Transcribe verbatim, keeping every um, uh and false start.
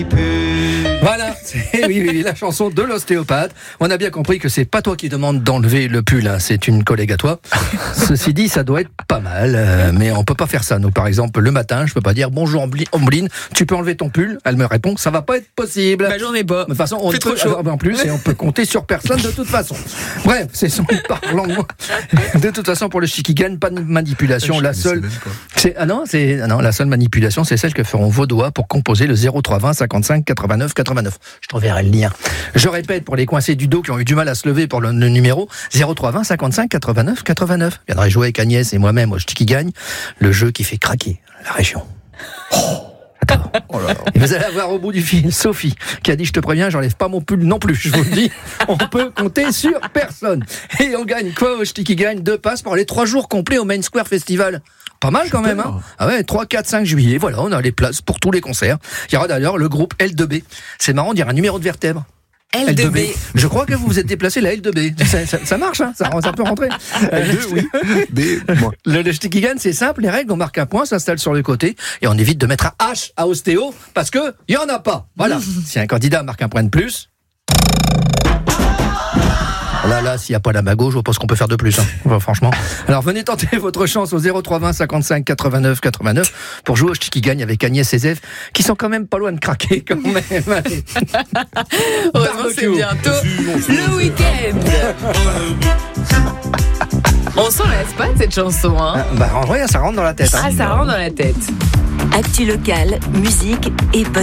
Voilà, c'est oui, oui, la chanson de l'ostéopathe. On a bien compris que c'est pas toi qui demande d'enlever le pull, hein, c'est une collègue à toi. Ceci dit, ça doit être pas mal, euh, mais on peut pas faire ça. Nous, par exemple, le matin, je peux pas dire bonjour Ombline, tu peux enlever ton pull. Elle me répond, ça va pas être possible. Bah j'en ai pas. De toute façon, on fait peut trop chaud. en plus et on peut compter sur personne de toute façon. Bref, c'est son parlant de moi. De toute façon, pour le Chikigan, pas de manipulation. La seule, c'est ah non, c'est ah non, la seule manipulation, c'est celle que feront vos doigts pour composer le zéro trois vingt cinquante-cinq quatre-vingt-neuf quatre-vingt-neuf. Je t'enverrai le lien. Je répète pour les coincés du dos qui ont eu du mal à se lever pour le, le numéro zéro trois vingt cinquante-cinq quatre-vingt-neuf quatre-vingt-neuf. Je viendrai jouer avec Agnès et moi-même au Chikigan, le jeu qui fait craquer la région. Oh. Oh là là. Et vous allez avoir au bout du fil Sophie qui a dit je te préviens, j'enlève pas mon pull non plus, je vous le dis, on peut compter sur personne. Et on gagne quoi au Chikigan? Deux passes pour les trois jours complets au Main Square Festival. Pas mal quand même, hein. Ah ouais, trois, quatre, cinq juillet, voilà, on a les places pour tous les concerts. Il y aura d'ailleurs le groupe L deux B. C'est marrant, on dirait un numéro de vertèbre. L deux B. Je crois que vous vous êtes déplacé la L deux B. Ça, ça, ça marche, hein, ça, ça peut rentrer. L deux, oui. B, moi. Le, le Chikigan, c'est simple, les règles, on marque un point, s'installe sur le côté, et on évite de mettre un H à ostéo, parce que il y en a pas. Voilà. Si un candidat marque un point de plus. Là, là, s'il n'y a pas la main gauche, je pense qu'on peut faire de plus, hein. Enfin, franchement. Alors, venez tenter votre chance au zéro trois vingt cinquante-cinq quatre-vingt-neuf quatre-vingt-neuf pour jouer au Chikigan avec Agnès et Zève, qui sont quand même pas loin de craquer, quand même. Heureusement, c'est bientôt le week-end. On s'en laisse pas de cette chanson, hein. Bah, en vrai, ça rentre dans la tête, hein. Ah, ça rentre dans la tête. Actu locale, musique et bonne